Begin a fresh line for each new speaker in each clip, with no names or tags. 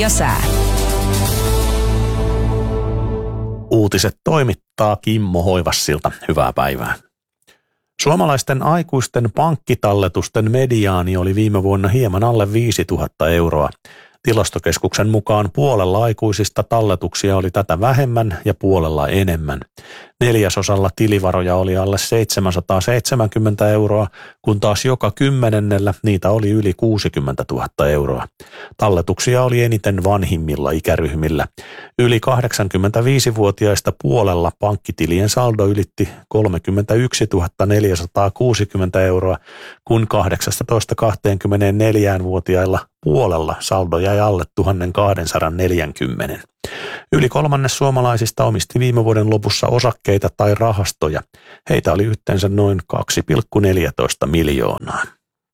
ja sää.
Uutiset toimittaa Kimmo Hoivassilta. Hyvää päivää. Suomalaisten aikuisten pankkitalletusten mediaani oli viime vuonna hieman alle 5 000 euroa. Tilastokeskuksen mukaan puolella aikuisista talletuksia oli tätä vähemmän ja puolella enemmän. 4/4 tilivaroja oli alle 770 euroa, kun taas joka 10. niitä oli yli 60 000 euroa. Talletuksia oli eniten vanhimmilla ikäryhmillä. Yli 85-vuotiaista puolella pankkitilien saldo ylitti 31 460 euroa, kun 18-24-vuotiailla puolella saldo jäi alle 1240. Yli kolmannes suomalaisista omisti viime vuoden lopussa osakkeita tai rahastoja. Heitä oli yhteensä noin 2,14 miljoonaa.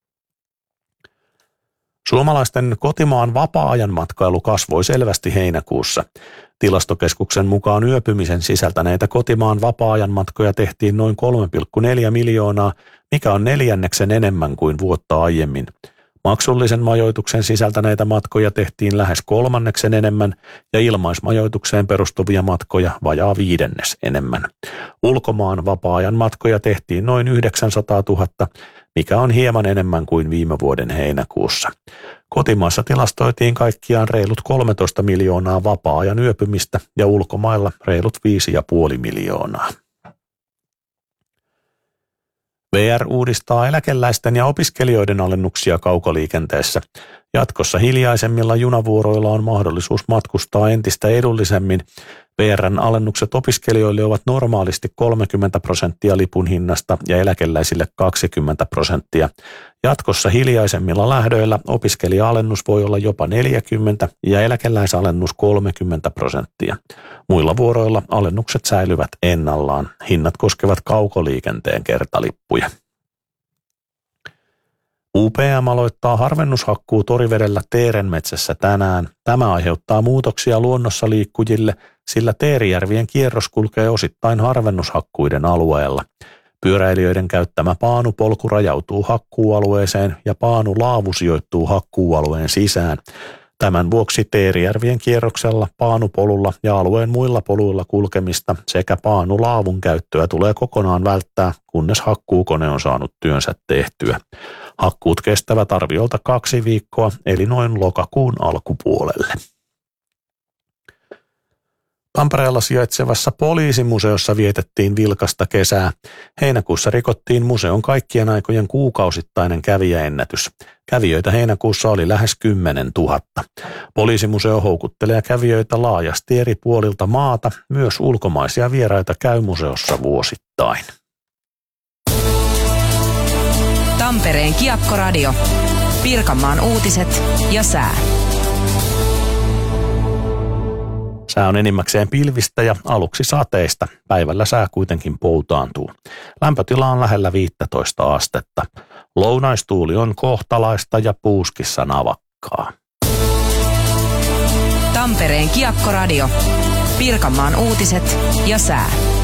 Suomalaisten kotimaan vapaa-ajan matkailu kasvoi selvästi heinäkuussa. Tilastokeskuksen mukaan yöpymisen sisältäneitä kotimaan vapaa-ajan matkoja tehtiin noin 3,4 miljoonaa, mikä on 4 enemmän kuin vuotta aiemmin. Maksullisen majoituksen sisältäneitä matkoja tehtiin lähes 3 enemmän ja ilmaismajoitukseen perustuvia matkoja vajaa 5 enemmän. Ulkomaan vapaa-ajan matkoja tehtiin noin 900 000, mikä on hieman enemmän kuin viime vuoden heinäkuussa. Kotimaassa tilastoitiin kaikkiaan reilut 13 miljoonaa vapaa-ajan yöpymistä ja ulkomailla reilut 5,5 miljoonaa. VR uudistaa eläkeläisten ja opiskelijoiden alennuksia kaukoliikenteessä. Jatkossa hiljaisemmilla junavuoroilla on mahdollisuus matkustaa entistä edullisemmin. VR:n alennukset opiskelijoille ovat normaalisti 30% lipun hinnasta ja eläkeläisille 20%. Jatkossa hiljaisemmilla lähdöillä opiskelija-alennus voi olla jopa 40% ja eläkeläisalennus 30%. Muilla vuoroilla alennukset säilyvät ennallaan. Hinnat koskevat kaukoliikenteen kertalippuja. UPM aloittaa harvennushakkuu Torivedellä Teerenmetsässä tänään. Tämä aiheuttaa muutoksia luonnossa liikkujille, sillä Teerijärvien kierros kulkee osittain harvennushakkuiden alueella. Pyöräilijöiden käyttämä paanupolku rajautuu hakkuualueeseen ja paanulaavu sijoittuu hakkuualueen sisään. Tämän vuoksi Teerijärvien kierroksella, paanupolulla ja alueen muilla poluilla kulkemista sekä paanulaavun käyttöä tulee kokonaan välttää, kunnes hakkuukone on saanut työnsä tehtyä. Hakkuut kestävät arviolta 2 viikkoa, eli noin lokakuun alkupuolelle. Tampereella sijaitsevassa poliisimuseossa vietettiin vilkasta kesää. Heinäkuussa rikottiin museon kaikkien aikojen kuukausittainen kävijäennätys. Kävijöitä heinäkuussa oli lähes 10 000. Poliisimuseo houkuttelee kävijöitä laajasti eri puolilta maata. Myös ulkomaisia vieraita käy museossa vuosittain.
Tampereen Kiekko-radio. Pirkanmaan uutiset ja sää.
Sää on enimmäkseen pilvistä ja aluksi sateista. Päivällä sää kuitenkin poutaantuu. Lämpötila on lähellä 15 astetta. Lounaistuuli on kohtalaista ja puuskissa navakkaa.
Tampereen Kiekko-radio. Pirkanmaan uutiset ja sää.